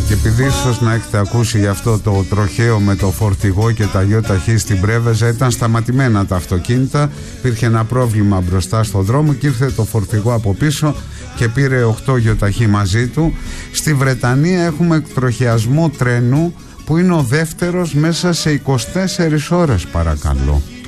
Και επειδή ίσως να έχετε ακούσει για αυτό το τροχαίο με το φορτηγό και τα ΙΟΤΑΧ στην Πρέβεζα, ήταν σταματημένα τα αυτοκίνητα, υπήρχε ένα πρόβλημα μπροστά στο δρόμο και ήρθε το φορτηγό από πίσω και πήρε 8 ΙΟΤΑΧ μαζί του. Στη Βρετανία έχουμε τροχιασμό τρένου που είναι ο δεύτερος μέσα σε 24 ώρες, παρακαλώ.